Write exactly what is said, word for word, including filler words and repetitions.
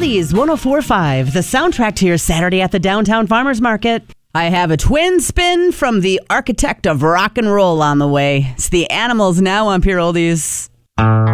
Oldies one oh four point five, the soundtrack to your Saturday at the Downtown Farmers Market. I have a twin spin from the architect of rock and roll on the way. It's the Animals now on Pure Oldies.